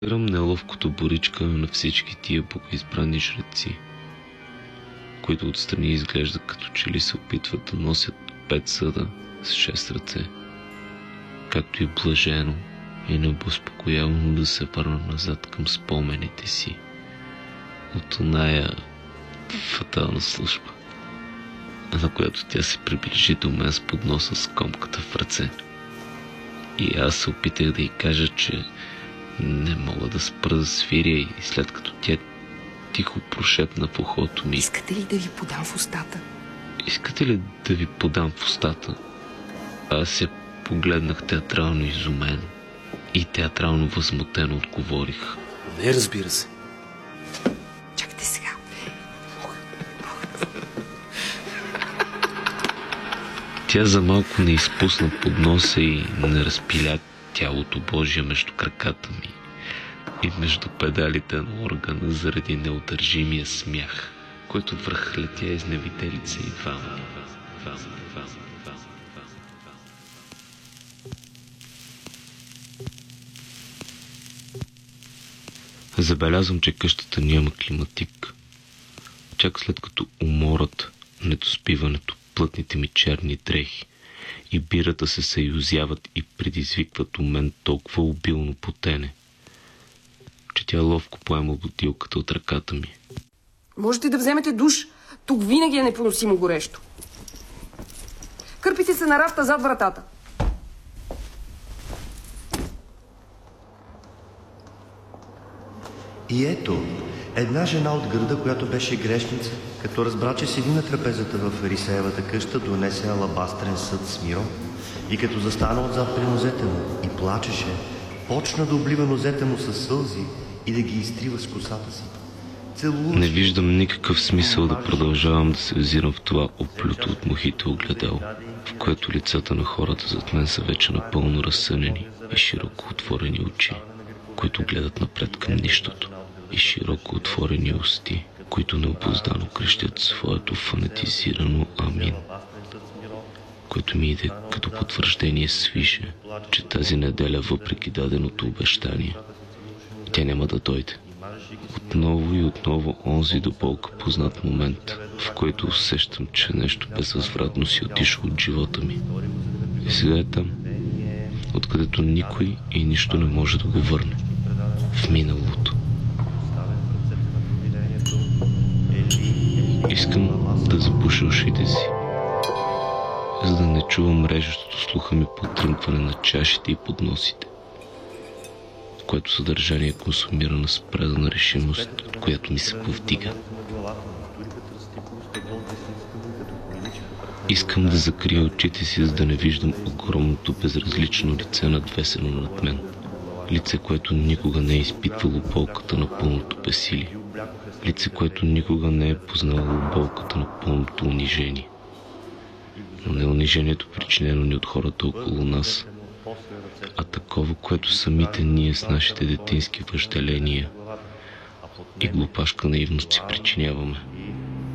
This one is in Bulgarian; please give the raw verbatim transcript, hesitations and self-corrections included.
Разбирам неловкото боричка на всички тия богоизбрани жреци, които отстрани изглежда като че ли се опитват да носят пет съда с шест ръце, както и блажено и необезпокоявано да се върна назад към спомените си от оная фатална служба, на която тя се приближи до мен с подноса с комката в ръце. И аз се опитах да й кажа, че не мога да спра да свиря, и след като тя тихо прошепна в ухото ми: Искате ли да ви подам в устата? Искате ли да ви подам в устата? Аз я погледнах театрално изумено и театрално възмутено отговорих: Не, разбира се. Чакайте сега. Тя за малко не изпусна подноса и не разпиля тялото Божие между краката ми и между педалите на органа заради неудържимия смях, който връхлетя из невиделица и вам. Забелязвам, че къщата няма климатик. Чак след като уморът, недоспиването, плътните ми черни дрехи и бирата се съюзяват и предизвикват у мен толкова обилно потене, че тя ловко поема бутилката от ръката ми. Можете да вземете душ. Тук винаги е непоносимо горещо. Кърпите се на рафта зад вратата. И ето, една жена от града, която беше грешница, като разбра, че седи на трапезата в Фарисеевата къща, донесе алабастрен съд с миро и като застана отзад при нозете му и плачеше, почна да облива нозете му със сълзи и да ги изтрива с косата си. Целуваше... Не виждам никакъв смисъл да продължавам да се взирам в това оплюто от мухите огледало, в което лицата на хората зад мен са вече напълно разсънени и широко отворени очи, които гледат напред към нищото, и широко отворени усти, които необуздано крещят своето фанатизирано амин, което ми иде като потвърждение свише, че тази неделя, въпреки даденото обещание, тя няма да дойде. Отново и отново онзи до болка познат момент, в който усещам, че нещо безвъзвратно си отишло от живота ми. И сега е там, откъдето никой и нищо не може да го върне. В миналото. Искам да запуша ушите си, за да не чувам режещото слуха ми потръмкване на чашите и подносите, което съдържание е консумирана с предана решимост, от която ми се повдига. Искам да закрия очите си, за да не виждам огромното безразлично лице, надвесено над мен. Лице, което никога не е изпитвало болката на пълното бесилие. Лице, което никога не е познавало болката на пълното унижение. Но не унижението, причинено ни от хората около нас, а такова, което самите ние с нашите детински въжделения и глупашка наивност си причиняваме.